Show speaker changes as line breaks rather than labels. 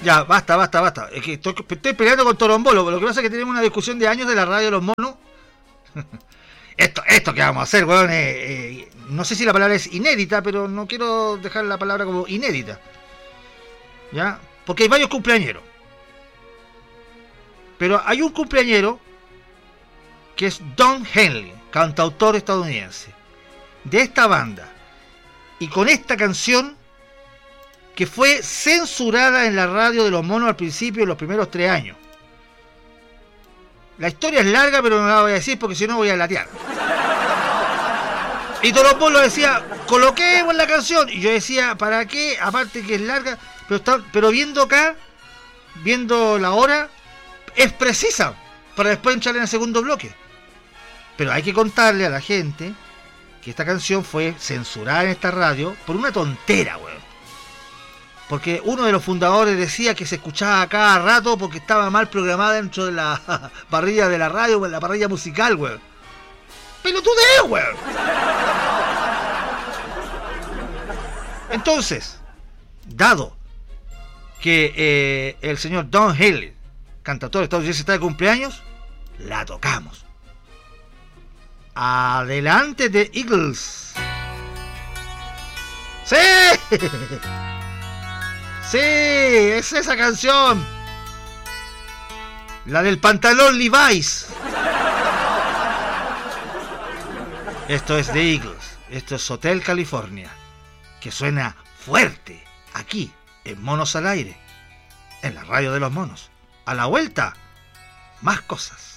Ya, basta. Es que estoy peleando con Torombolo. Lo que pasa es que tenemos una discusión de años de la radio de los monos. Esto que vamos a hacer, weón, no sé si la palabra es inédita, pero no quiero dejar la palabra como inédita. ¿Ya? Porque hay varios cumpleañeros. Pero hay un cumpleañero que es Don Henley, cantautor estadounidense, de esta banda. Y con esta canción que fue censurada en la radio de los monos al principio de los primeros 3 años. La historia es larga, pero no la voy a decir porque si no voy a latear. Y Torombolo decía, coloquemos la canción. Y yo decía, ¿para qué? Aparte que es larga, pero viendo acá, viendo la hora, es precisa para después entrar en el segundo bloque. Pero hay que contarle a la gente que esta canción fue censurada en esta radio por una tontera, weón. Porque uno de los fundadores decía que se escuchaba a cada rato porque estaba mal programada dentro de la parrilla de la radio, en la parrilla musical, weón. ¡Pelotudeo, weón! Entonces, dado que el señor Don Henley, cantautor estadounidense, está de cumpleaños, la tocamos. Adelante de Eagles. ¡Sí! ¡Sí! ¡Es esa canción! La del pantalón Levi's. Esto es de Eagles. Esto es Hotel California. Que suena fuerte aquí, en Monos al Aire. En la radio de los monos. A la vuelta, más cosas.